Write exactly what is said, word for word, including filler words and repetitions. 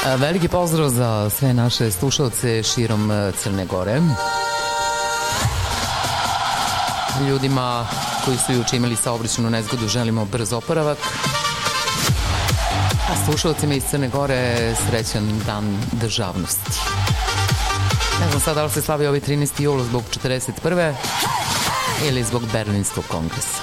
Veliki pozdrav za sve naše slušalce širom Crne Gore. Ljudima koji su juče imali saobraćajnu nezgodu želimo brz oporavak. A slušalcima iz Crne Gore srećan dan državnosti. Ne znam sad da li se slavi ovaj trinaesti jul zbog četrdeset prve ili zbog Berlinskog kongresa.